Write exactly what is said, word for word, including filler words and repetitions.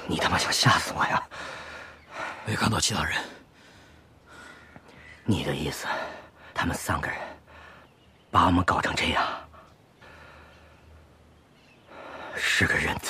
你他妈想吓死我呀？ 没看到其他人。 你的意思，他们三个人把我们搞成这样，是个认贼。